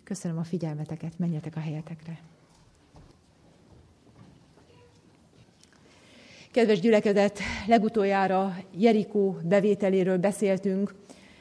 Köszönöm a figyelmeteket, menjetek a helyetekre. Kedves gyülekezet, legutoljára Jerikó bevételéről beszéltünk,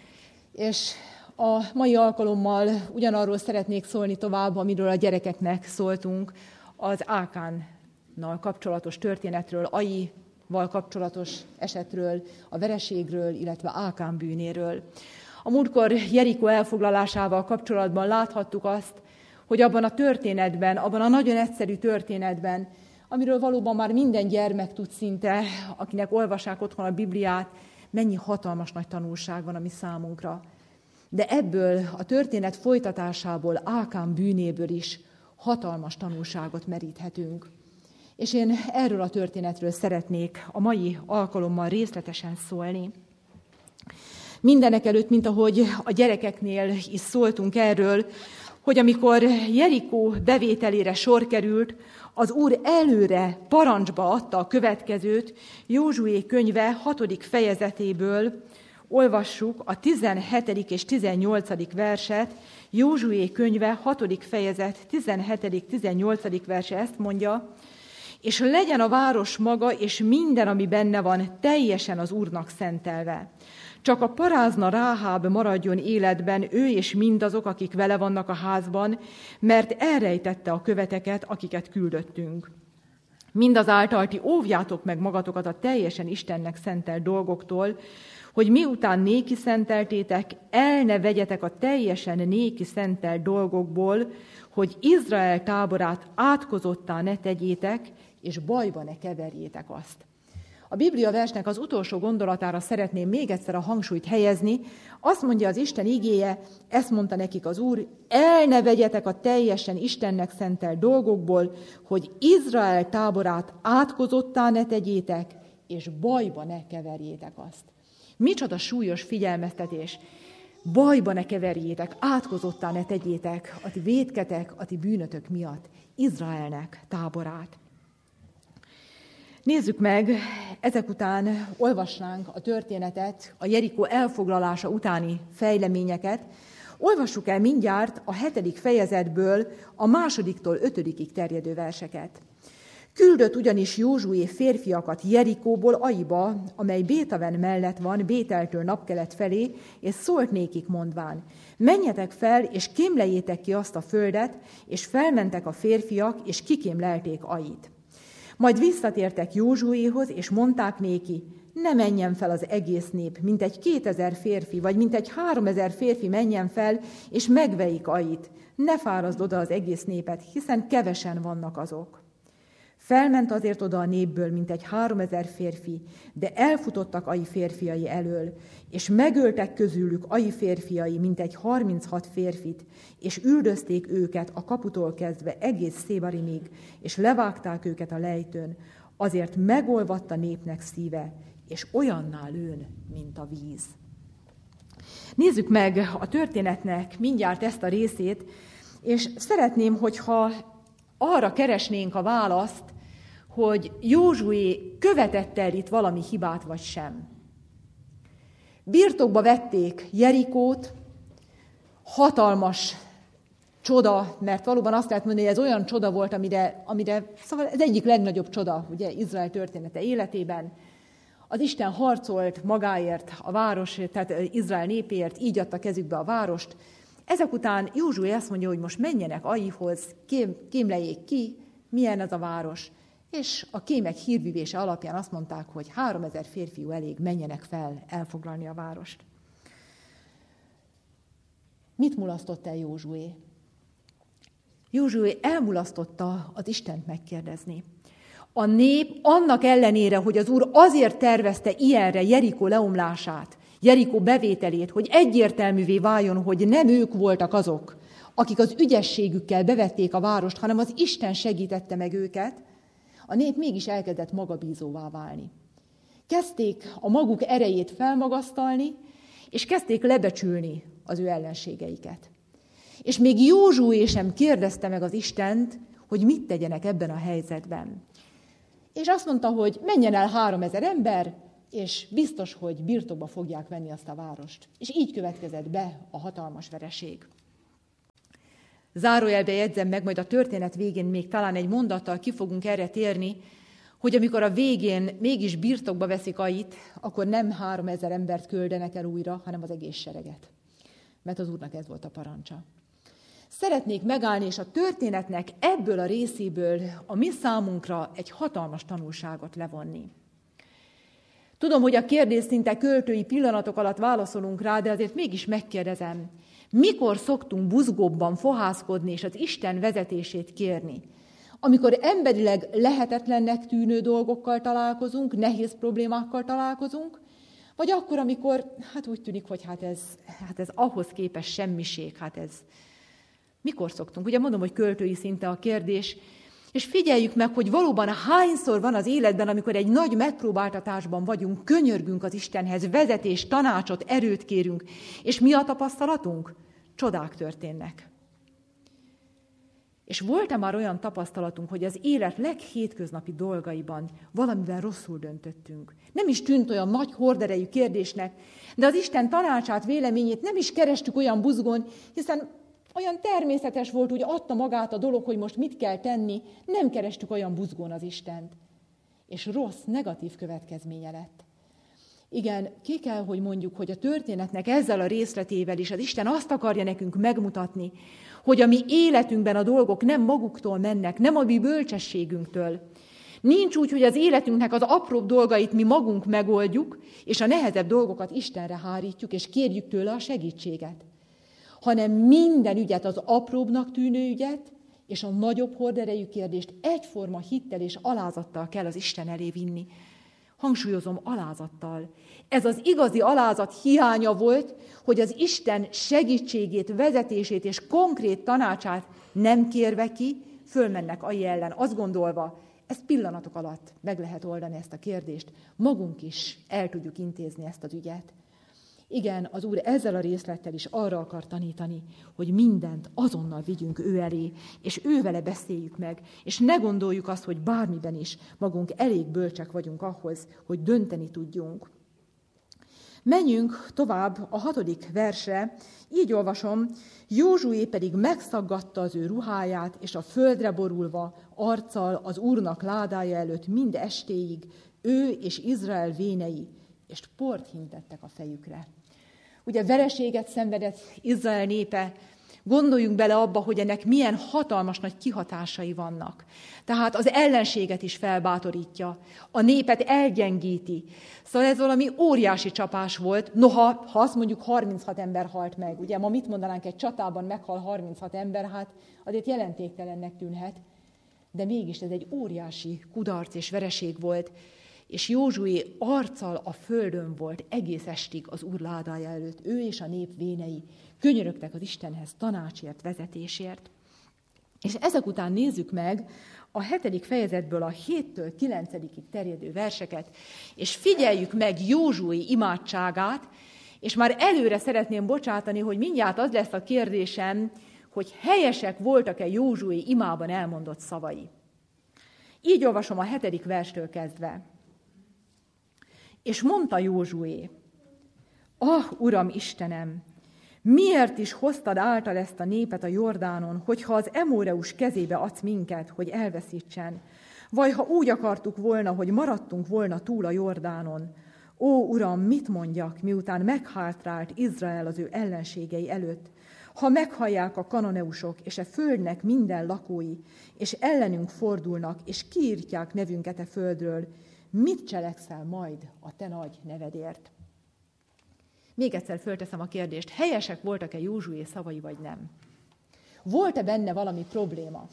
és a mai alkalommal ugyanarról szeretnék szólni tovább, amiről a gyerekeknek szóltunk, az Ákánnal kapcsolatos történetről, Aival kapcsolatos esetről, a vereségről, illetve Ákán bűnéről. A múltkor Jerikó elfoglalásával kapcsolatban láthattuk azt, hogy abban a történetben, abban a nagyon egyszerű történetben, amiről valóban már minden gyermek tud szinte, akinek olvassák otthon a Bibliát, mennyi hatalmas nagy tanulság van a mi számunkra. De ebből a történet folytatásából, Ákán bűnéből is hatalmas tanulságot meríthetünk. És én erről a történetről szeretnék a mai alkalommal részletesen szólni. Mindenekelőtt, mint ahogy a gyerekeknél is szóltunk erről, hogy amikor Jerikó bevételére sor került, az Úr előre parancsba adta a következőt, Józsué könyve 6. fejezetéből olvassuk a 17. és 18. verset, Józsué könyve 6. fejezet 17.-18. verse ezt mondja, és legyen a város maga és minden, ami benne van, teljesen az Úrnak szentelve. Csak a parázna Ráháb maradjon életben, ő és mindazok, akik vele vannak a házban, mert elrejtette a követeket, akiket küldöttünk. Mindazáltal ti óvjátok meg magatokat a teljesen Istennek szentelt dolgoktól, hogy miután néki szenteltétek, el ne vegyetek a teljesen néki szentelt dolgokból, hogy Izrael táborát átkozottá ne tegyétek, és bajba ne keverjétek azt. A Biblia versnek az utolsó gondolatára szeretném még egyszer a hangsúlyt helyezni. Azt mondja az Isten igéje, ezt mondta nekik az Úr, el ne vegyetek a teljesen Istennek szentelt dolgokból, hogy Izrael táborát átkozottá ne tegyétek, és bajba ne keverjétek azt. Micsoda súlyos figyelmeztetés! Bajba ne keverjétek, átkozottá ne tegyétek a ti vétketek, a ti bűnötök miatt Izraelnek táborát. Nézzük meg, ezek után olvasnánk a történetet, a Jerikó elfoglalása utáni fejleményeket. Olvassuk el mindjárt a 7. fejezetből a 2-től 5-ig terjedő verseket. Küldött ugyanis Józsué férfiakat Jerikóból Aiba, amely Bétaven mellett van, Bételtől napkelet felé, és szólt nékik mondván, menjetek fel, és kémlejétek ki azt a földet, és felmentek a férfiak, és kikémlelték Ait. Majd visszatértek Józsuéhoz, és mondták néki, ne menjen fel az egész nép, mintegy 2000 férfi, vagy mintegy 3000 férfi menjen fel, és megvejik Ait. Ne fárazd oda az egész népet, hiszen kevesen vannak azok. Felment azért oda a népből mintegy 3000 férfi, de elfutottak Ai férfiai elől, és megöltek közülük Ai férfiai mintegy 36 férfit, és üldözték őket a kaputól kezdve egész Szébarimig, és levágták őket a lejtőn, azért megolvadt a népnek szíve, és olyanná lőn, mint a víz. Nézzük meg a történetnek mindjárt ezt a részét, és szeretném, hogyha arra keresnénk a választ, hogy Józsué követett el itt valami hibát, vagy sem. Birtokba vették Jerikót, hatalmas csoda, mert valóban azt lehet mondani, hogy ez olyan csoda volt, amire szóval ez egyik legnagyobb csoda, ugye, Izrael története életében. Az Isten harcolt magáért a város, tehát Izrael népéért, így adta kezükbe a várost. Ezek után Józsué azt mondja, hogy most menjenek Aihoz, kémleljék ki, milyen az a város. És a kémek hírvívése alapján azt mondták, hogy 3000 férfiú elég, menjenek fel elfoglalni a várost. Mit mulasztott el Józsué? Józsué elmulasztotta az Istent megkérdezni. A nép annak ellenére, hogy az Úr azért tervezte ilyenre Jerikó leomlását, Jerikó bevételét, hogy egyértelművé váljon, hogy nem ők voltak azok, akik az ügyességükkel bevették a várost, hanem az Isten segítette meg őket, a nép mégis elkezdett magabízóvá válni. Kezdték a maguk erejét felmagasztalni, és kezdték lebecsülni az ő ellenségeiket. És még Józsué sem kérdezte meg az Istent, hogy mit tegyenek ebben a helyzetben. És azt mondta, hogy menjen el 3000 ember, és biztos, hogy birtokba fogják venni azt a várost. És így következett be a hatalmas vereség. Zárójelbe jegyzem meg, majd a történet végén még talán egy mondattal ki fogunk erre térni, hogy amikor a végén mégis birtokba veszik Ait, akkor nem 3000 embert küldenek el újra, hanem az egész sereget. Mert az Úrnak ez volt a parancsa. Szeretnék megállni, és a történetnek ebből a részéből a mi számunkra egy hatalmas tanulságot levonni. Tudom, hogy a kérdés szinte költői pillanatok alatt válaszolunk rá, de azért mégis megkérdezem, mikor szoktunk buzgóbban fohászkodni és az Isten vezetését kérni? Amikor emberileg lehetetlennek tűnő dolgokkal találkozunk, nehéz problémákkal találkozunk, vagy akkor, amikor úgy tűnik, hogy ez ahhoz képest semmiség, mikor szoktunk? Ugye mondom, hogy költői szinte a kérdés, és figyeljük meg, hogy valóban hányszor van az életben, amikor egy nagy megpróbáltatásban vagyunk, könyörgünk az Istenhez, vezetés, tanácsot, erőt kérünk, és mi a tapasztalatunk? Csodák történnek. És volt-e már olyan tapasztalatunk, hogy az élet leghétköznapi dolgaiban valamivel rosszul döntöttünk? Nem is tűnt olyan nagy horderejű kérdésnek, de az Isten tanácsát, véleményét nem is kerestük olyan buzgón, hiszen olyan természetes volt, úgy adta magát a dolog, hogy most mit kell tenni, nem kerestük olyan buzgón az Istent. És rossz, negatív következménye lett. Igen, ki kell, hogy mondjuk, hogy a történetnek ezzel a részletével is az Isten azt akarja nekünk megmutatni, hogy a mi életünkben a dolgok nem maguktól mennek, nem a mi bölcsességünktől. Nincs úgy, hogy az életünknek az apróbb dolgait mi magunk megoldjuk, és a nehezebb dolgokat Istenre hárítjuk, és kérjük tőle a segítséget. Hanem minden ügyet, az apróbbnak tűnő ügyet, és a nagyobb horderejű kérdést egyforma hittel és alázattal kell az Isten elé vinni. Hangsúlyozom, alázattal. Ez az igazi alázat hiánya volt, hogy az Isten segítségét, vezetését és konkrét tanácsát nem kérve ki, fölmennek Ai ellen, azt gondolva, ezt pillanatok alatt meg lehet oldani ezt a kérdést, magunk is el tudjuk intézni ezt az ügyet. Igen, az Úr ezzel a részlettel is arra akar tanítani, hogy mindent azonnal vigyünk ő elé, és ő vele beszéljük meg, és ne gondoljuk azt, hogy bármiben is magunk elég bölcsek vagyunk ahhoz, hogy dönteni tudjunk. Menjünk tovább a 6. versre, így olvasom, Józsué pedig megszaggatta az ő ruháját, és a földre borulva, arccal az Úrnak ládája előtt mind estéig, ő és Izrael vénei, és port hintettek a fejükre. Ugye vereséget szenvedett Izrael népe, gondoljunk bele abba, hogy ennek milyen hatalmas nagy kihatásai vannak. Tehát az ellenséget is felbátorítja, a népet elgyengíti. Szóval ez valami óriási csapás volt, noha, ha azt mondjuk 36 ember halt meg. Ugye ma mit mondanánk, egy csatában meghal 36 ember, azért jelentéktelennek tűnhet, de mégis ez egy óriási kudarc és vereség volt, és Józsué arccal a földön volt egész estig az Úr ládája előtt. Ő és a nép vénei könyörögtek az Istenhez tanácsért, vezetésért. És ezek után nézzük meg a 7. fejezetből a 7-től 9-ig terjedő verseket, és figyeljük meg Józsué imádságát, és már előre szeretném bocsátani, hogy mindjárt az lesz a kérdésem, hogy helyesek voltak-e Józsué imában elmondott szavai. Így olvasom a 7. verstől kezdve. És mondta Józsué, Uram Istenem, miért is hoztad által ezt a népet a Jordánon, hogyha az Emóreus kezébe adsz minket, hogy elveszítsen, vagy ha úgy akartuk volna, hogy maradtunk volna túl a Jordánon. Ó, Uram, mit mondjak, miután meghátrált Izrael az ő ellenségei előtt, ha meghallják a kananeusok és a földnek minden lakói, és ellenünk fordulnak, és kiírtják nevünket a földről, mit cselekszel majd a te nagy nevedért? Még egyszer fölteszem a kérdést, helyesek voltak-e Józsué szavai, vagy nem? Volt-e benne valami probléma?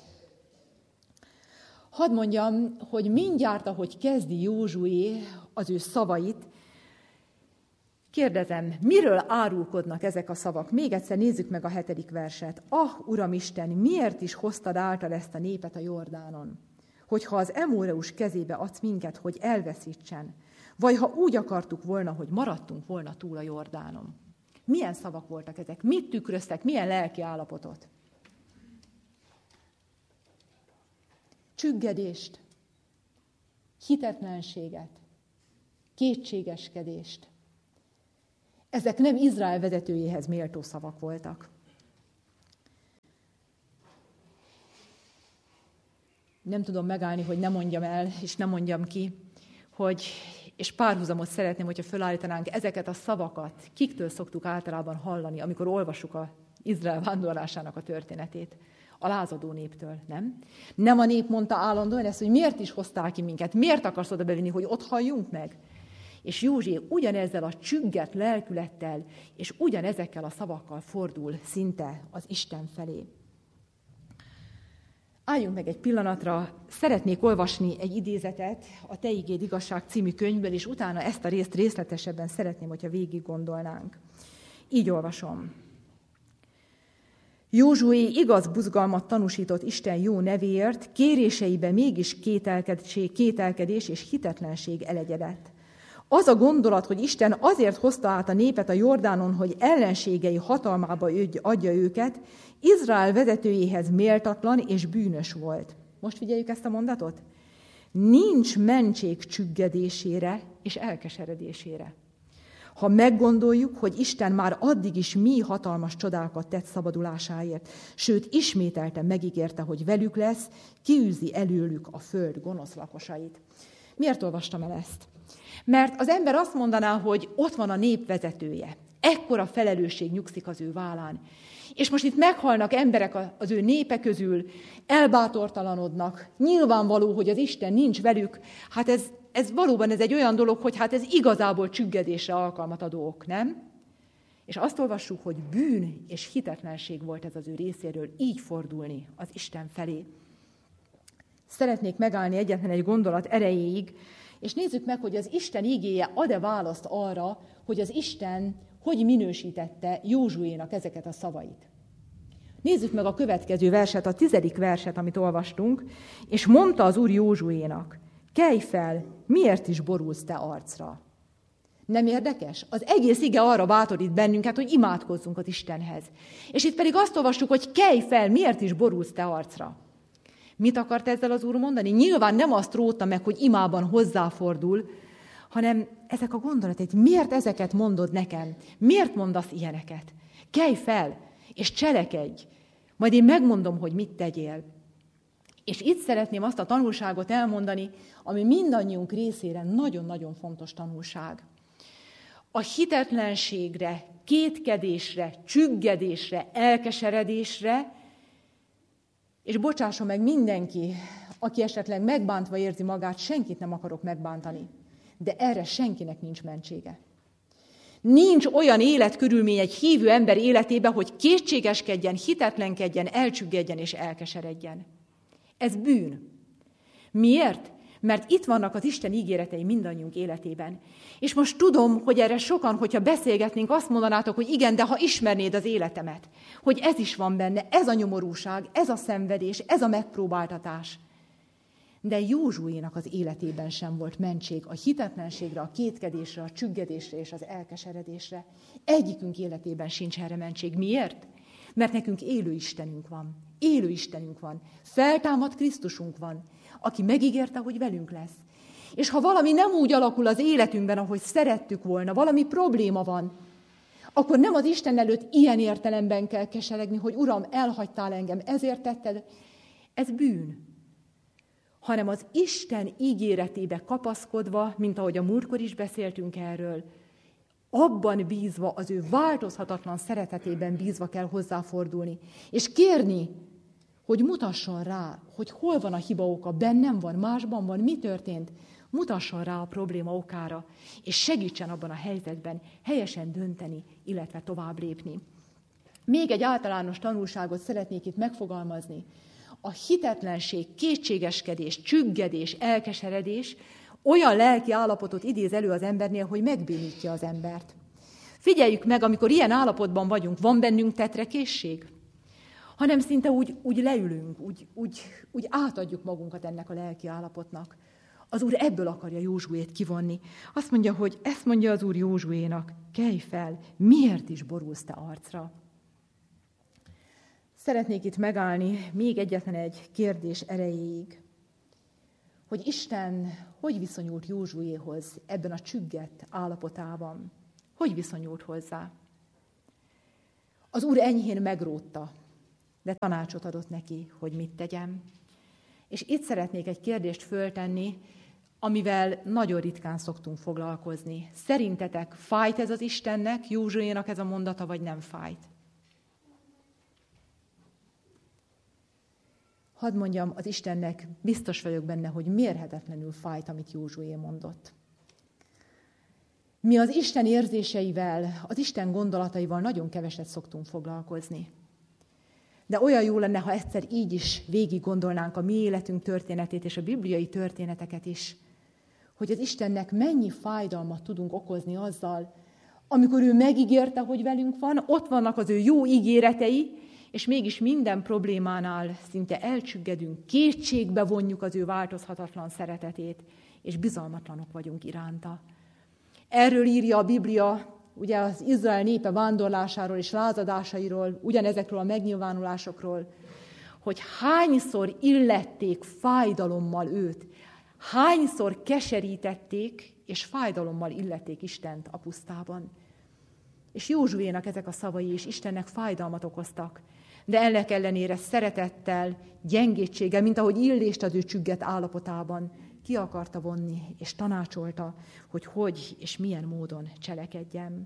Hadd mondjam, hogy mindjárt, ahogy kezdi Józsué az ő szavait, kérdezem, miről árulkodnak ezek a szavak? Még egyszer nézzük meg a 7. verset. Uram Isten, miért is hoztad által ezt a népet a Jordánon? Hogyha az Emóreus kezébe adsz minket, hogy elveszítsen, vagy ha úgy akartuk volna, hogy maradtunk volna túl a Jordánon. Milyen szavak voltak ezek? Mit tükröztek? Milyen lelki állapotot? Csüggedést, hitetlenséget, kétségeskedést. Ezek nem Izrael vezetőjéhez méltó szavak voltak. nem tudom megállni, hogy ne mondjam el, és ne mondjam ki, és párhuzamot szeretném, hogyha felállítanánk ezeket a szavakat. Kiktől szoktuk általában hallani, amikor olvassuk az Izrael vándorlásának a történetét? A lázadó néptől, nem? Nem a nép mondta állandóan ezt, hogy miért is hoztál ki minket, miért akarsz oda bevinni, hogy ott halljunk meg? És Józsué ugyanezzel a csüggett lelkülettel, és ugyanezekkel a szavakkal fordul szinte az Isten felé. Álljunk meg egy pillanatra, szeretnék olvasni egy idézetet a Te igéd igazság című könyvből, és utána ezt a részt részletesebben szeretném, hogyha végig gondolnánk. Így olvasom. Józsué igaz buzgalmat tanúsított Isten jó nevéért, kéréseibe mégis kételkedés és hitetlenség elegyedett. Az a gondolat, hogy Isten azért hozta át a népet a Jordánon, hogy ellenségei hatalmába adja őket, Izrael vezetőjéhez méltatlan és bűnös volt. Most figyeljük ezt a mondatot. Nincs mentség csüggedésére és elkeseredésére. Ha meggondoljuk, hogy Isten már addig is mi hatalmas csodákat tett szabadulásáért, sőt, ismételten megígérte, hogy velük lesz, kiűzi előlük a föld gonosz lakosait. Miért olvastam el ezt? Mert az ember azt mondaná, hogy ott van a nép vezetője. Ekkora felelősség nyugszik az ő vállán. És most itt meghalnak emberek az ő népe közül, elbátortalanodnak. Nyilvánvaló, hogy az Isten nincs velük. Hát ez valóban egy olyan dolog, hogy hát ez igazából csüggedésre alkalmat adó ok, nem? És azt olvassuk, hogy bűn és hitetlenség volt ez az ő részéről, így fordulni az Isten felé. Szeretnék megállni egyetlen egy gondolat erejéig, és nézzük meg, hogy az Isten igéje ad-e választ arra, hogy az Isten hogy minősítette Józsuénak ezeket a szavait. Nézzük meg a következő verset, a 10. verset, amit olvastunk, és mondta az Úr Józsuénak, kelj fel, miért is borulsz te arcra? Nem érdekes? Az egész ige arra bátorít bennünket, hogy imádkozzunk az Istenhez. És itt pedig azt olvassuk, hogy kelj fel, miért is borulsz te arcra? Mit akart ezzel az Úr mondani? Nyilván nem azt rótta meg, hogy imában hozzáfordul, hanem ezek a gondolatok, miért ezeket mondod nekem? Miért mondasz ilyeneket? Kelj fel, és cselekedj, majd én megmondom, hogy mit tegyél. És itt szeretném azt a tanulságot elmondani, ami mindannyiunk részére nagyon-nagyon fontos tanulság. A hitetlenségre, kétkedésre, csüggedésre, elkeseredésre, és bocsásson meg mindenki, aki esetleg megbántva érzi magát, senkit nem akarok megbántani, de erre senkinek nincs mentsége. Nincs olyan életkörülmény egy hívő ember életében, hogy kétségeskedjen, hitetlenkedjen, elcsüggedjen és elkeseredjen. Ez bűn. Miért? Mert itt vannak az Isten ígéretei mindannyiunk életében. És most tudom, hogy erre sokan, hogyha beszélgetnénk, azt mondanátok, hogy igen, de ha ismernéd az életemet, hogy ez is van benne, ez a nyomorúság, ez a szenvedés, ez a megpróbáltatás. De Józsuénak az életében sem volt mentség a hitetlenségre, a kétkedésre, a csüggedésre és az elkeseredésre. Egyikünk életében sincs erre mentség. Miért? Mert nekünk élő Istenünk van. Élő Istenünk van. Feltámadt Krisztusunk van, aki megígérte, hogy velünk lesz. És ha valami nem úgy alakul az életünkben, ahogy szerettük volna, valami probléma van, akkor nem az Isten előtt ilyen értelemben kell keseregni, hogy Uram, elhagytál engem, ezért tetted. Ez bűn. Hanem az Isten ígéretébe kapaszkodva, mint ahogy a múltkor is beszéltünk erről, abban bízva, az ő változhatatlan szeretetében bízva kell hozzáfordulni, és kérni, hogy mutasson rá, hogy hol van a hiba oka, bennem van, másban van, mi történt, mutasson rá a probléma okára, és segítsen abban a helyzetben helyesen dönteni, illetve tovább lépni. Még egy általános tanulságot szeretnék itt megfogalmazni. A hitetlenség, kétségeskedés, csüggedés, elkeseredés olyan lelki állapotot idéz elő az embernél, hogy megbénítja az embert. Figyeljük meg, amikor ilyen állapotban vagyunk, van bennünk tetrekészség? Hanem szinte úgy leülünk, úgy átadjuk magunkat ennek a lelki állapotnak. Az Úr ebből akarja Józsuét kivonni. Azt mondja, hogy ezt mondja az Úr Józsuénak, kelj fel, miért is borulsz te arcra? Szeretnék itt megállni még egyetlen egy kérdés erejéig, hogy Isten hogy viszonyult Józsuéhoz ebben a csüggett állapotában? Hogy viszonyult hozzá? Az Úr enyhén megrótta, de tanácsot adott neki, hogy mit tegyen. És itt szeretnék egy kérdést föltenni, amivel nagyon ritkán szoktunk foglalkozni. Szerintetek fájt ez az Istennek, Józsuénak ez a mondata, vagy nem fájt? Hadd mondjam, az Istennek biztos vagyok benne, hogy mérhetetlenül fájt, amit Józsué mondott. Mi az Isten érzéseivel, az Isten gondolataival nagyon keveset szoktunk foglalkozni. De olyan jó lenne, ha egyszer így is végig gondolnánk a mi életünk történetét és a bibliai történeteket is, hogy az Istennek mennyi fájdalmat tudunk okozni azzal, amikor ő megígérte, hogy velünk van, ott vannak az ő jó ígéretei, és mégis minden problémánál szinte elcsüggedünk, kétségbe vonjuk az ő változhatatlan szeretetét, és bizalmatlanok vagyunk iránta. Erről írja a Biblia, ugye az Izrael népe vándorlásáról és lázadásairól, ugyanezekről a megnyilvánulásokról, hogy hányszor illették fájdalommal őt, hányszor keserítették, és fájdalommal illették Istent a pusztában. És Józsuénak ezek a szavai is Istennek fájdalmat okoztak, de ennek ellenére szeretettel, gyengétséggel, mint ahogy Illést az ő csüggett állapotában ki akarta vonni, és tanácsolta, hogy és milyen módon cselekedjen.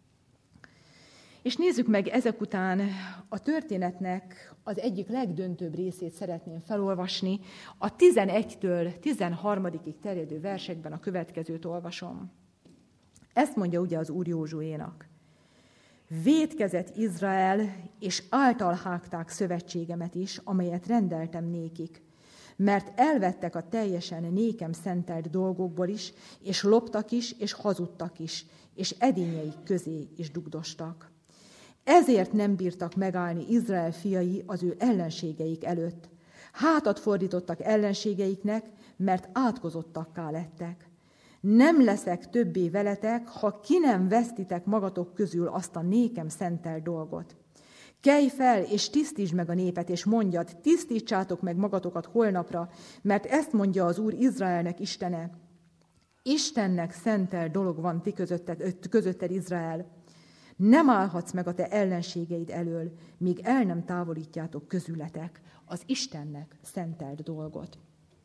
És nézzük meg ezek után a történetnek az egyik legdöntőbb részét szeretném felolvasni. A 11-től 13-ig terjedő versekben a következőt olvasom. Ezt mondja ugye az Úr Józsuénak. Vétkezett Izrael, és által hágták szövetségemet is, amelyet rendeltem nékik. Mert elvettek a teljesen nékem szentelt dolgokból is, és loptak is, és hazudtak is, és edényeik közé is dugdostak. Ezért nem bírtak megállni Izrael fiai az ő ellenségeik előtt. Hátat fordítottak ellenségeiknek, mert átkozottakká lettek. Nem leszek többé veletek, ha ki nem vesztitek magatok közül azt a nékem szentelt dolgot. Kelj fel, és tisztítsd meg a népet, és mondjad, tisztítsátok meg magatokat holnapra, mert ezt mondja az Úr Izraelnek Istene. Istennek szentelt dolog van ti közötted, Izrael. Nem állhatsz meg a te ellenségeid elől, míg el nem távolítjátok közületek az Istennek szentelt dolgot.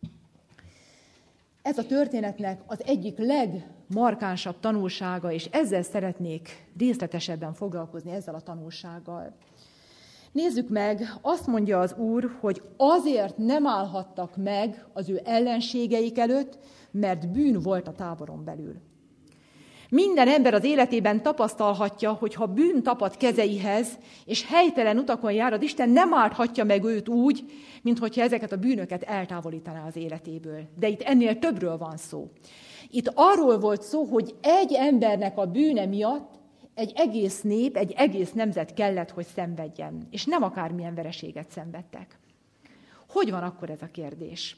Ez a történetnek az egyik legmarkánsabb tanulsága, és ezzel szeretnék részletesebben foglalkozni, ezzel a tanulsággal. Nézzük meg, azt mondja az Úr, hogy azért nem állhattak meg az ő ellenségeik előtt, mert bűn volt a táboron belül. Minden ember az életében tapasztalhatja, hogy ha bűn tapad kezeihez, és helytelen utakon jár, az Isten nem állthatja meg őt úgy, minthogyha ezeket a bűnöket eltávolítaná az életéből. De itt ennél többről van szó. Itt arról volt szó, hogy egy embernek a bűne miatt egy egész nép, egy egész nemzet kellett, hogy szenvedjen. És nem akármilyen vereséget szenvedtek. Hogy van akkor ez a kérdés?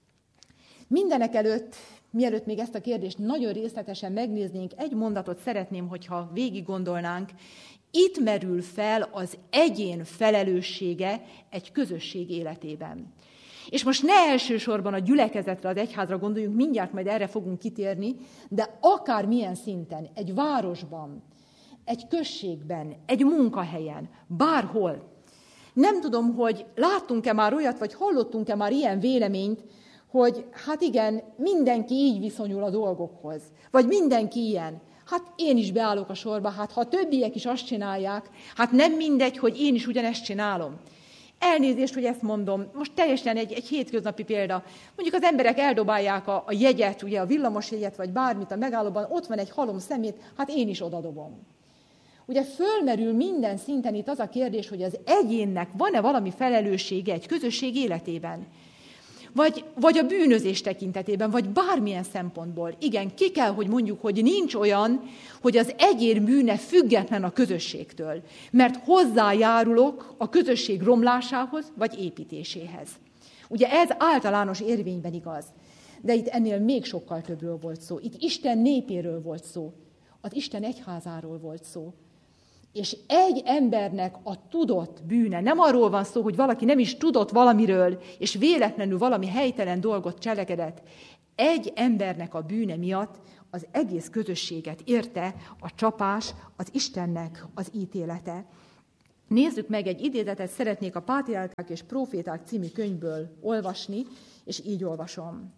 Mindenek előtt, mielőtt még ezt a kérdést nagyon részletesen megnéznénk, egy mondatot szeretném, hogyha végig gondolnánk. Itt merül fel az egyén felelőssége egy közösség életében. És most ne elsősorban a gyülekezetre, az egyházra gondoljunk, mindjárt majd erre fogunk kitérni, de akármilyen szinten, egy városban, egy községben, egy munkahelyen, bárhol. Nem tudom, hogy láttunk-e már olyat, vagy hallottunk-e már ilyen véleményt, hogy hát igen, mindenki így viszonyul a dolgokhoz, vagy mindenki ilyen. Hát én is beállok a sorba, hát ha a többiek is azt csinálják, hát nem mindegy, hogy én is ugyanezt csinálom. Elnézést, hogy ezt mondom, most teljesen egy hétköznapi példa. Mondjuk az emberek eldobálják a jegyet, ugye a villamosjegyet, vagy bármit a megállóban, ott van egy halom szemét, hát én is odadobom. Ugye fölmerül minden szinten itt az a kérdés, hogy az egyénnek van-e valami felelőssége egy közösség életében? Vagy a bűnözés tekintetében, vagy bármilyen szempontból. Igen, ki kell, hogy mondjuk, hogy nincs olyan, hogy az egyén bűne független a közösségtől, mert hozzájárulok a közösség romlásához, vagy építéséhez. Ugye ez általános érvényben igaz, de itt ennél még sokkal többről volt szó. Itt Isten népéről volt szó, az Isten egyházáról volt szó. És egy embernek a tudott bűne, nem arról van szó, hogy valaki nem is tudott valamiről, és véletlenül valami helytelen dolgot cselekedett. Egy embernek a bűne miatt az egész közösséget érte a csapás, az Istennek az ítélete. Nézzük meg, egy idézetet szeretnék a Pátriárkák és Próféták című könyvből olvasni, és így olvasom.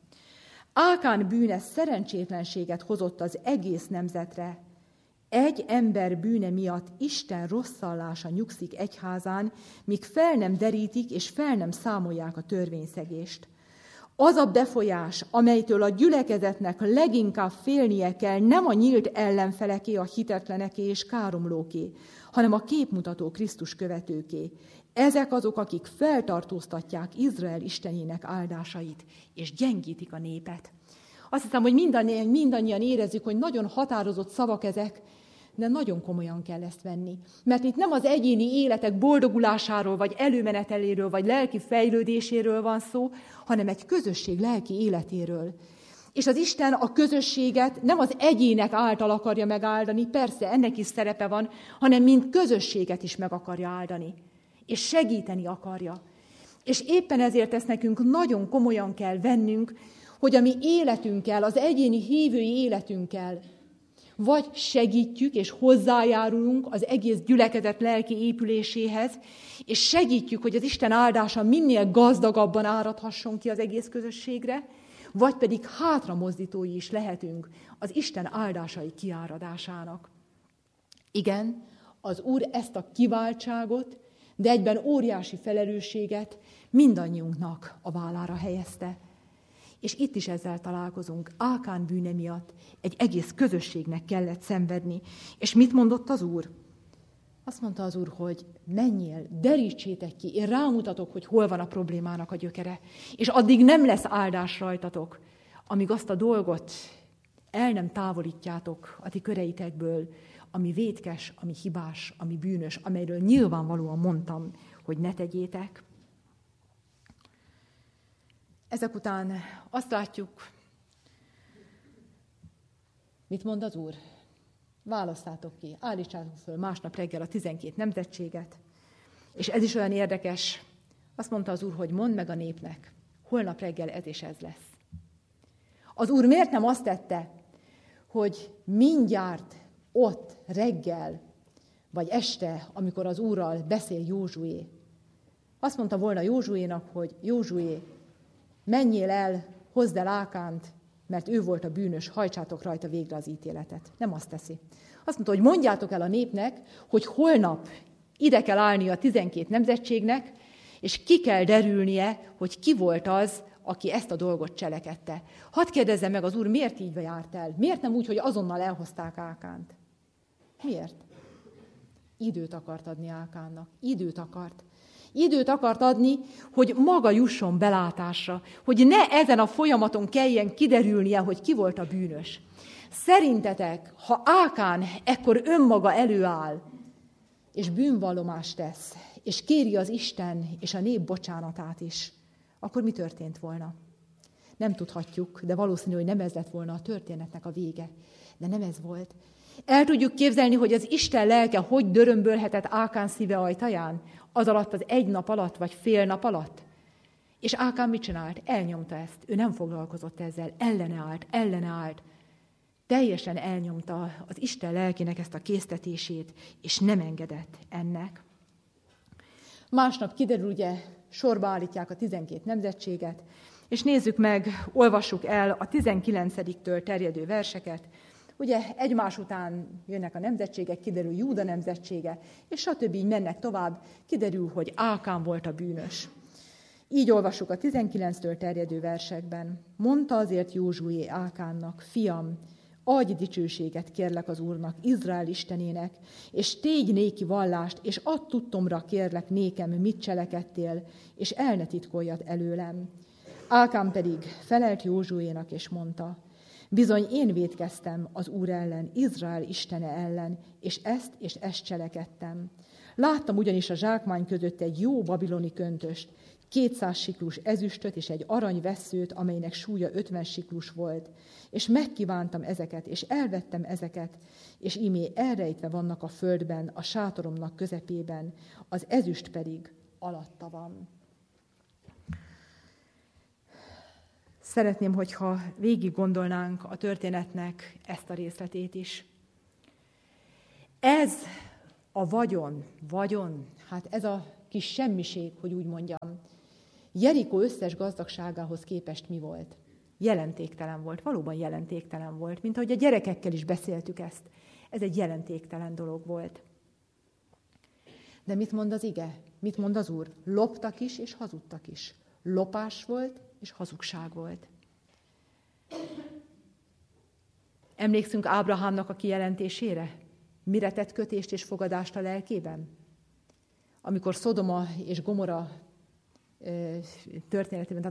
Ákán bűne szerencsétlenséget hozott az egész nemzetre. Egy ember bűne miatt Isten rosszallása nyugszik egyházán, míg fel nem derítik és fel nem számolják a törvényszegést. Az a befolyás, amelytől a gyülekezetnek leginkább félnie kell, nem a nyílt ellenfeleké, a hitetleneké és káromlóké, hanem a képmutató Krisztus követőké. Ezek azok, akik feltartóztatják Izrael Istenének áldásait, és gyengítik a népet. Azt hiszem, hogy mindannyian érezzük, hogy nagyon határozott szavak ezek, de nagyon komolyan kell ezt venni. Mert itt nem az egyéni életek boldogulásáról, vagy előmeneteléről, vagy lelki fejlődéséről van szó, hanem egy közösség lelki életéről. És az Isten a közösséget nem az egyének által akarja megáldani, persze ennek is szerepe van, hanem mint közösséget is meg akarja áldani. És segíteni akarja. És éppen ezért ezt nekünk nagyon komolyan kell vennünk, hogy a mi életünkkel, az egyéni hívői életünkkel, vagy segítjük és hozzájárulunk az egész gyülekezet lelki épüléséhez, és segítjük, hogy az Isten áldása minél gazdagabban áradhasson ki az egész közösségre, vagy pedig hátramozdítói is lehetünk az Isten áldásai kiáradásának. Igen, az Úr ezt a kiváltságot, de egyben óriási felelősséget mindannyiunknak a vállára helyezte. És itt is ezzel találkozunk. Ákán bűne miatt egy egész közösségnek kellett szenvedni. És mit mondott az Úr? Azt mondta az Úr, hogy menjél, derítsétek ki, én rámutatok, hogy hol van a problémának a gyökere. És addig nem lesz áldás rajtatok, amíg azt a dolgot el nem távolítjátok a ti köreitekből, ami vétkes, ami hibás, ami bűnös, amelyről nyilvánvalóan mondtam, hogy ne tegyétek. Ezek után azt látjuk, mit mond az Úr? Választátok ki, állítsátok föl másnap reggel a 12 nemzetséget. És ez is olyan érdekes, azt mondta az Úr, hogy mondd meg a népnek, holnap reggel ez és ez lesz. Az Úr miért nem azt tette, hogy mindjárt ott reggel, vagy este, amikor az Úrral beszél Józsué, azt mondta volna Józsuénak, hogy Józsué, menjél el, hozd el Ákánt, mert ő volt a bűnös, hajtsátok rajta végre az ítéletet. Nem azt teszi. Azt mondta, hogy mondjátok el a népnek, hogy holnap ide kell állnia a 12 nemzetségnek, és ki kell derülnie, hogy ki volt az, aki ezt a dolgot cselekedte. Hadd kérdezzem meg az Úr, miért így járt el? Miért nem úgy, hogy azonnal elhozták Ákánt? Miért? Időt akart adni Ákánnak. Időt akart. Időt akart adni, hogy maga jusson belátásra, hogy ne ezen a folyamaton kelljen kiderülnie, hogy ki volt a bűnös. Szerintetek, ha Ákán ekkor önmaga előáll, és bűnvallomást tesz, és kéri az Isten és a nép bocsánatát is, akkor mi történt volna? Nem tudhatjuk, de valószínű, hogy nem ez lett volna a történetnek a vége. De nem ez volt. El tudjuk képzelni, hogy az Isten lelke hogy dörömbölhetett Ákán szíve ajtaján? Az alatt az egy nap alatt, vagy fél nap alatt? És Ákán mit csinált? Elnyomta ezt. Ő nem foglalkozott ezzel. Elleneállt. Teljesen elnyomta az Isten lelkének ezt a késztetését, és nem engedett ennek. Másnap kiderül, ugye, sorba állítják a 12 nemzetséget, és nézzük meg, olvassuk el a 19-től terjedő verseket. Ugye egymás után jönnek a nemzetségek, kiderül Júda nemzetsége, és stb. Így mennek tovább, kiderül, hogy Ákán volt a bűnös. Így olvassuk a 19-től terjedő versekben. Mondta azért Józsué Ákánnak, fiam, adj dicsőséget kérlek az Úrnak, Izrael Istenének, és tégy néki vallást, és add tudtomra kérlek nékem, mit cselekedtél, és el ne titkoljad előlem. Ákán pedig felelt Józsuénak, és mondta, bizony én vétkeztem az Úr ellen, Izrael Istene ellen, és ezt cselekedtem. Láttam ugyanis a zsákmány között egy jó babiloni köntöst, 200 siklus ezüstöt és egy aranyvesszőt, amelynek súlya 50 siklus volt. És megkívántam ezeket, és elvettem ezeket, és ímé elrejtve vannak a földben, a sátoromnak közepében, az ezüst pedig alatta van. Szeretném, hogyha végig gondolnánk a történetnek ezt a részletét is. Ez A vagyon, hát ez a kis semmiség, hogy úgy mondjam, Jerikó összes gazdagságához képest mi volt? Jelentéktelen volt, valóban jelentéktelen volt, mint ahogy a gyerekekkel is beszéltük ezt. Ez egy jelentéktelen dolog volt. De mit mond az ige? Mit mond az Úr? Loptak is, és hazudtak is. Lopás volt, és hazugság volt. Emlékszünk Ábrahámnak a kijelentésére? Mire tett kötést és fogadást a lelkében? Amikor Szodoma és Gomora történetében,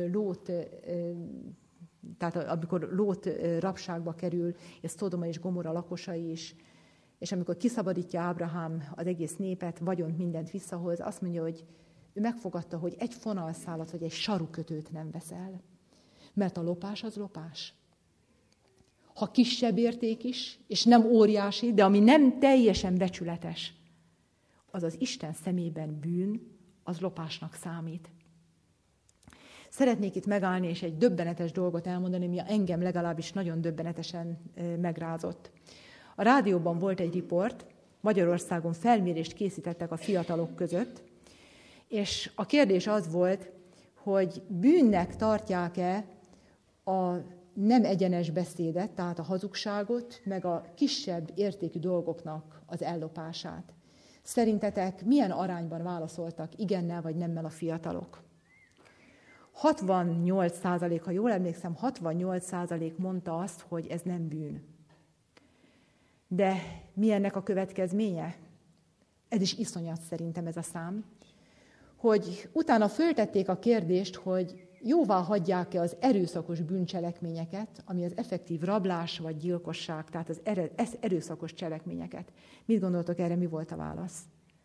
tehát amikor Lót rabságba kerül, és Szodoma és Gomora lakosai is, és amikor kiszabadítja Ábrahám az egész népet, vagyont, mindent visszahoz, azt mondja, hogy ő megfogadta, hogy egy fonalszálat, vagy egy sarukötőt nem veszel. Mert a lopás az lopás. Ha kisebb érték is, és nem óriási, de ami nem teljesen becsületes, az az Isten szemében bűn, az lopásnak számít. Szeretnék itt megállni, és egy döbbenetes dolgot elmondani, ami engem legalábbis nagyon döbbenetesen megrázott. A rádióban volt egy riport, Magyarországon felmérést készítettek a fiatalok között, és a kérdés az volt, hogy bűnnek tartják-e a nem egyenes beszédet, tehát a hazugságot, meg a kisebb értékű dolgoknak az ellopását. Szerintetek milyen arányban válaszoltak igennel vagy nemmel a fiatalok? 68%, ha jól emlékszem, 68% mondta azt, hogy ez nem bűn. De mi ennek a következménye? Ez is iszonyat szerintem ez a szám. Hogy utána föltették a kérdést, hogy jóvá hagyják-e az erőszakos bűncselekményeket, ami az effektív rablás vagy gyilkosság, tehát az erőszakos cselekményeket. Mit gondoltok erre, mi volt a válasz?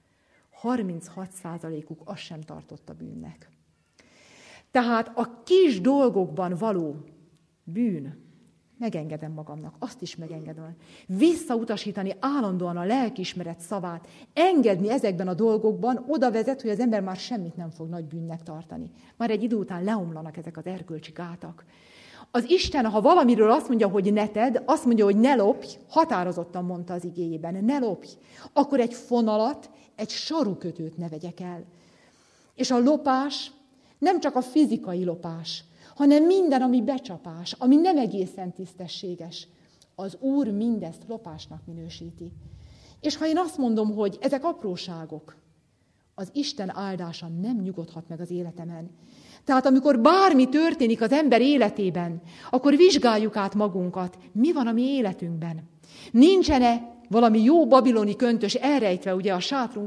36%-uk azt sem tartotta bűnnek. Tehát a kis dolgokban való bűn, megengedem magamnak, azt is megengedem. Visszautasítani állandóan a lelkiismeret szavát, engedni ezekben a dolgokban oda vezet, hogy az ember már semmit nem fog nagy bűnnek tartani. Már egy idő után leomlanak ezek az erkölcsi gátak. Az Isten, ha valamiről azt mondja, hogy ne tedd, azt mondja, hogy ne lopj, határozottan mondta az igéjében, ne lopj, akkor egy fonalat, egy sarukötőt ne vegyek el. És a lopás nem csak a fizikai lopás, hanem minden, ami becsapás, ami nem egészen tisztességes. Az Úr mindezt lopásnak minősíti. És ha én azt mondom, hogy ezek apróságok, az Isten áldása nem nyugodhat meg az életemen. Tehát amikor bármi történik az ember életében, akkor vizsgáljuk át magunkat, mi van a mi életünkben. Nincsen-e valami jó babiloni köntös elrejtve ugye a sátrunk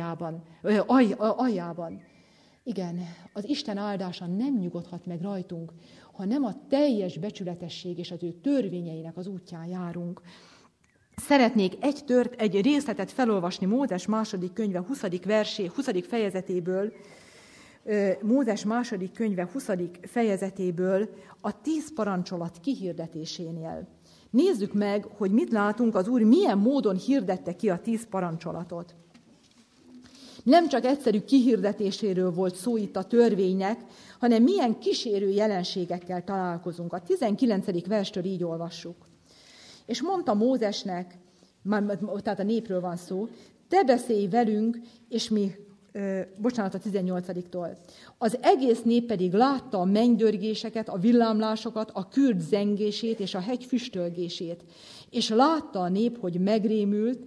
aljában. Igen, az Isten áldása nem nyugodhat meg rajtunk, ha nem a teljes becsületesség és az ő törvényeinek az útján járunk. Szeretnék egy részletet felolvasni Mózes második könyve 20. fejezetéből, Mózes második könyve 20. fejezetéből a 10 parancsolat kihirdetésénél. Nézzük meg, hogy mit látunk, az Úr milyen módon hirdette ki a 10 parancsolatot. Nem csak egyszerű kihirdetéséről volt szó itt a törvénynek, hanem milyen kísérő jelenségekkel találkozunk. A 19. verstől így olvassuk. És mondta Mózesnek, tehát a népről van szó, te beszélj velünk, és mi, a 18-tól. Az egész nép pedig látta a mennydörgéseket, a villámlásokat, a kürt zengését és a hegy füstölgését. És látta a nép, hogy megrémült,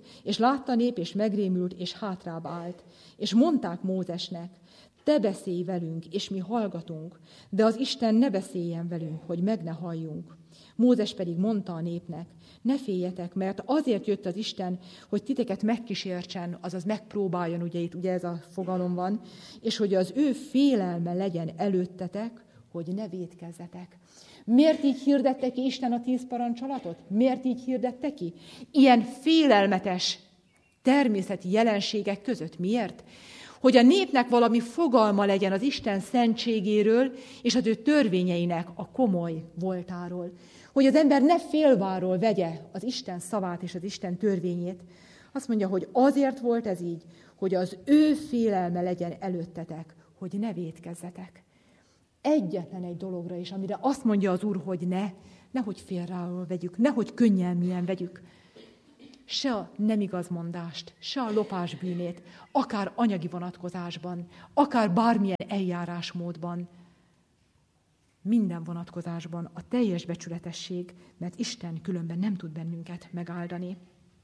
és hátrább állt. És mondták Mózesnek, te beszélj velünk, és mi hallgatunk, de az Isten ne beszéljen velünk, hogy meg ne halljunk. Mózes pedig mondta a népnek, ne féljetek, mert azért jött az Isten, hogy titeket megkísértsen, azaz megpróbáljon, ugye ez a fogalom van, és hogy az ő félelme legyen előttetek, hogy ne vétkezzetek. Miért így hirdette ki Isten a 10 parancsolatot? Miért így hirdette ki? Ilyen félelmetes természeti jelenségek között. Miért? Hogy a népnek valami fogalma legyen az Isten szentségéről, és az ő törvényeinek a komoly voltáról. Hogy az ember ne félváról vegye az Isten szavát és az Isten törvényét. Azt mondja, hogy azért volt ez így, hogy az ő félelme legyen előttetek, hogy ne vétkezzetek. Egyetlen egy dologra is, amire azt mondja az Úr, hogy nehogy félváról vegyük, nehogy könnyelműen vegyük. se a nem igazmondást, se a lopás bűnét, akár anyagi vonatkozásban, akár bármilyen eljárásmódban. Minden vonatkozásban a teljes becsületesség, mert Isten különben nem tud bennünket megáldani.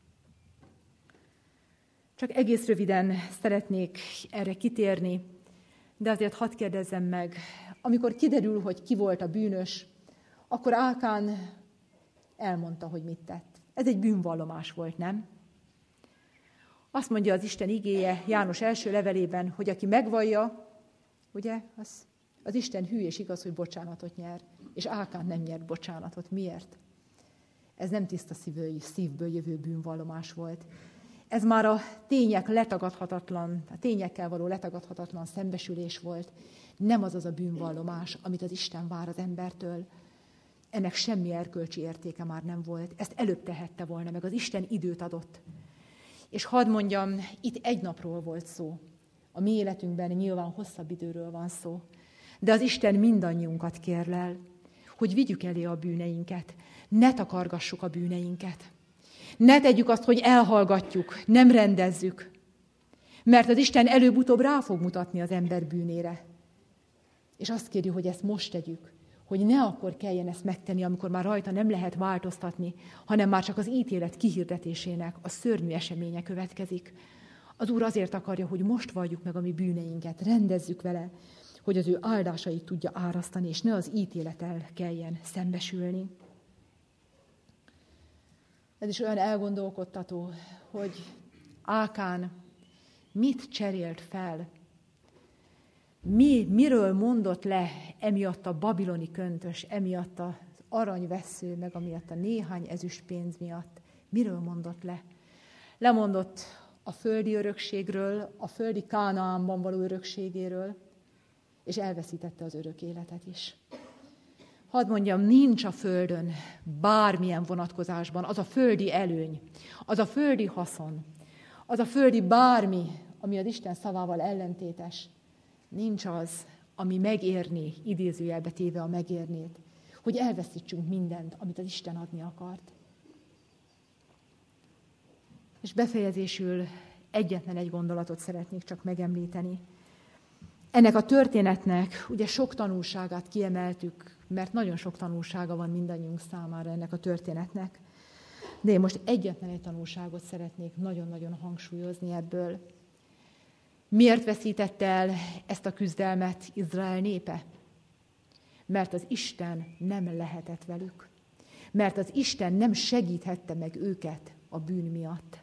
Csak egész röviden szeretnék erre kitérni, de azért hadd kérdezzem meg, amikor kiderül, hogy ki volt a bűnös, akkor Ákán elmondta, hogy mit tett. Ez egy bűnvallomás volt, nem? Azt mondja az Isten igéje János első levelében, hogy aki megvallja, ugye, az Isten hű és igaz, hogy bocsánatot nyer. És Ákán nem nyert bocsánatot. Miért? Ez nem tiszta szívből jövő bűnvallomás volt. Ez már a tényekkel való letagadhatatlan szembesülés volt. Nem az a bűnvallomás, amit az Isten vár az embertől. Ennek semmi erkölcsi értéke már nem volt. Ezt előbb tehette volna, meg az Isten időt adott. És hadd mondjam, itt egy napról volt szó. A mi életünkben nyilván hosszabb időről van szó. De az Isten mindannyiunkat kérlel, hogy vigyük elé a bűneinket. Ne takargassuk a bűneinket. Ne tegyük azt, hogy elhallgatjuk, nem rendezzük. Mert az Isten előbb-utóbb rá fog mutatni az ember bűnére. És azt kéri, hogy ezt most tegyük. Hogy ne akkor kelljen ezt megtenni, amikor már rajta nem lehet változtatni, hanem már csak az ítélet kihirdetésének a szörnyű eseménye következik. Az Úr azért akarja, hogy most valljuk meg a mi bűneinket, rendezzük vele, hogy az ő áldásait tudja árasztani, és ne az ítélettel kelljen szembesülni. Ez is olyan elgondolkodtató, hogy Ákán mit cserélt fel, miről mondott le emiatt a babiloni köntös, emiatt az aranyvessző, meg amiatt a néhány ezüstpénz miatt. Miről mondott le? Lemondott a földi örökségről, a földi Kánaánban való örökségéről, és elveszítette az örök életet is. Hadd mondjam, nincs a földön bármilyen vonatkozásban az a földi előny, az a földi haszon, az a földi bármi, ami az Isten szavával ellentétes. Nincs az, ami megérni, idézőjelbe téve a megérnét, hogy elveszítsünk mindent, amit az Isten adni akart. És befejezésül egyetlen egy gondolatot szeretnék csak megemlíteni. Ennek a történetnek ugye sok tanulságát kiemeltük, mert nagyon sok tanulsága van mindannyiunk számára ennek a történetnek. De én most egyetlen egy tanulságot szeretnék nagyon-nagyon hangsúlyozni ebből. Miért veszítette el ezt a küzdelmet Izrael népe? Mert az Isten nem lehetett velük. Mert az Isten nem segíthette meg őket a bűn miatt.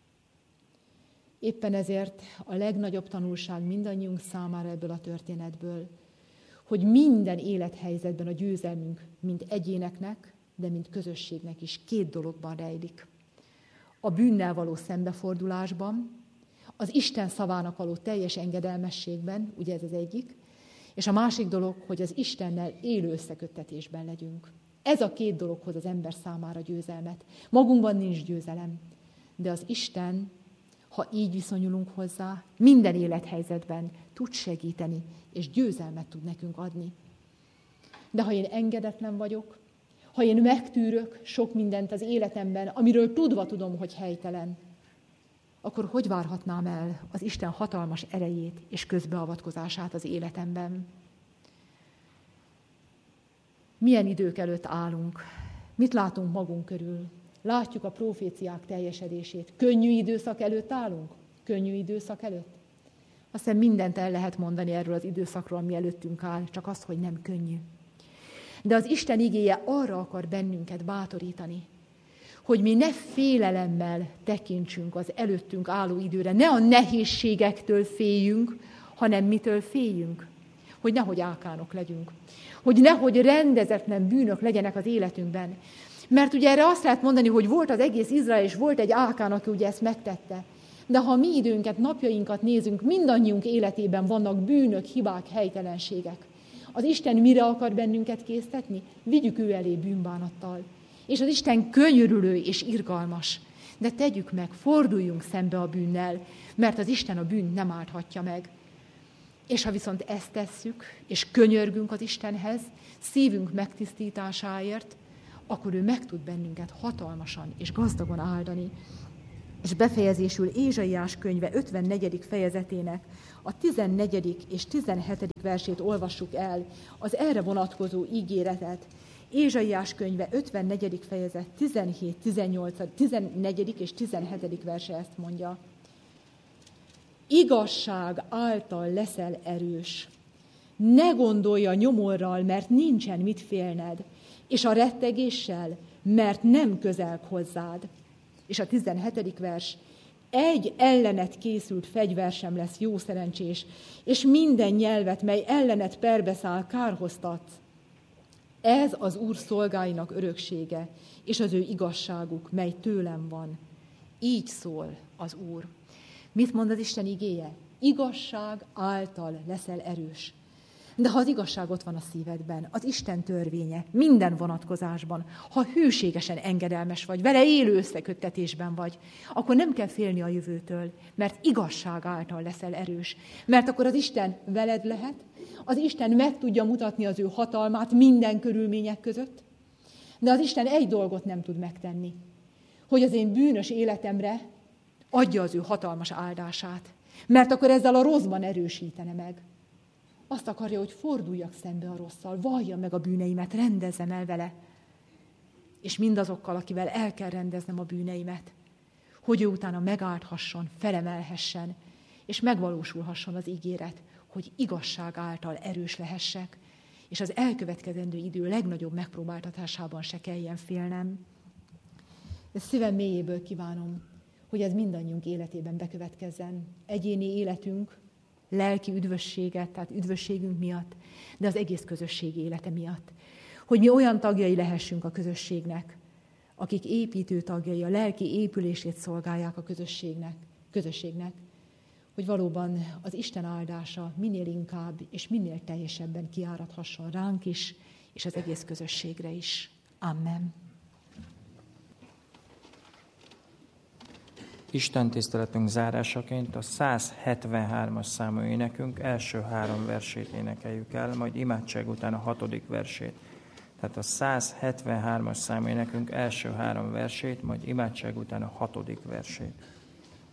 Éppen ezért a legnagyobb tanulság mindannyiunk számára ebből a történetből, hogy minden élethelyzetben a győzelmünk mind egyéneknek, de mind közösségnek is 2 dologban rejlik. A bűnnel való szembefordulásban, az Isten szavának való teljes engedelmességben, ugye ez az egyik, és a másik dolog, hogy az Istennel élő összeköttetésben legyünk. Ez a 2 dolog hoz az ember számára győzelmet. Magunkban nincs győzelem, de az Isten, ha így viszonyulunk hozzá, minden élethelyzetben tud segíteni, és győzelmet tud nekünk adni. De ha én engedetlen vagyok, ha én megtűrök sok mindent az életemben, amiről tudva tudom, hogy helytelen, akkor hogy várhatnám el az Isten hatalmas erejét és közbeavatkozását az életemben? Milyen idők előtt állunk? Mit látunk magunk körül? Látjuk a proféciák teljesedését. Könnyű időszak előtt állunk? Könnyű időszak előtt? Azt hiszem mindent el lehet mondani erről az időszakról, ami előttünk áll, csak azt, hogy nem könnyű. De az Isten igéje arra akar bennünket bátorítani, hogy mi ne félelemmel tekintsünk az előttünk álló időre, ne a nehézségektől féljünk, hanem mitől féljünk, hogy nehogy Ákánok legyünk, hogy nehogy rendezetlen bűnök legyenek az életünkben. Mert ugye erre azt lehet mondani, hogy volt az egész Izrael, és volt egy Ákán, aki ugye ezt megtette. De ha mi időnket, napjainkat nézünk, mindannyiunk életében vannak bűnök, hibák, helytelenségek. Az Isten mire akar bennünket késztetni? Vigyük ő elé bűnbánattal. És az Isten könyörülő és irgalmas. De tegyük meg, forduljunk szembe a bűnnel, mert az Isten a bűnt nem állthatja meg. És ha viszont ezt tesszük, és könyörgünk az Istenhez, szívünk megtisztításáért, akkor ő meg tud bennünket hatalmasan és gazdagon áldani. És befejezésül Ézsaiás könyve 54. fejezetének a 14. és 17. versét olvassuk el, az erre vonatkozó ígéretet. Ézsaiás könyve 54. fejezet 17, 18, 14. és 17. verse ezt mondja. Igazság által leszel erős. Ne gondolj a nyomorral, mert nincsen mit félned, és a rettegéssel, mert nem közel hozzád. És a 17. vers. Egy ellenet készült fegyver sem lesz jó szerencsés, és minden nyelvet, mely ellenet perbeszáll, kárhoztatsz. Ez az Úr szolgáinak öröksége, és az ő igazságuk, mely tőlem van. Így szól az Úr. Mit mond az Isten igéje? Igazság által leszel erős. De ha az igazság ott van a szívedben, az Isten törvénye, minden vonatkozásban, ha hűségesen engedelmes vagy, vele élő összeköttetésben vagy, akkor nem kell félni a jövőtől, mert igazság által leszel erős. Mert akkor az Isten veled lehet, az Isten meg tudja mutatni az ő hatalmát minden körülmények között, de az Isten egy dolgot nem tud megtenni, hogy az én bűnös életemre adja az ő hatalmas áldását, mert akkor ezzel a rosszban erősítene meg. Azt akarja, hogy forduljak szembe a rosszal, valljam meg a bűneimet, rendezzem el vele. És mindazokkal, akivel el kell rendeznem a bűneimet, hogy ő utána megáldhasson, felemelhessen, és megvalósulhasson az ígéret, hogy igazság által erős lehessek, és az elkövetkezendő idő legnagyobb megpróbáltatásában se kelljen félnem. Ezt szívem mélyéből kívánom, hogy ez mindannyiunk életében bekövetkezzen. Egyéni életünk, lelki üdvösséget, tehát üdvösségünk miatt, de az egész közösség élete miatt. Hogy mi olyan tagjai lehessünk a közösségnek, akik építő tagjai, a lelki épülését szolgálják a közösségnek, hogy valóban az Isten áldása minél inkább és minél teljesebben kiáradhasson ránk is, és az egész közösségre is. Amen. Isten tiszteletünk zárásaként a 173-as számú énekünk első 3 versét énekeljük el, majd imádság után a 6. versét. Tehát a 173-as számú énekünk első 3 versét, majd imádság után a 6. versét.